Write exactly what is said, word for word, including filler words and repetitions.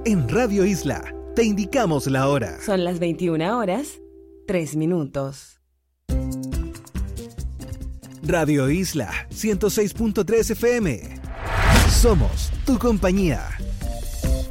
En Radio Isla, te indicamos la hora. Son las veintiuna horas, tres minutos. Radio Isla, ciento seis punto tres F M. Somos tu compañía.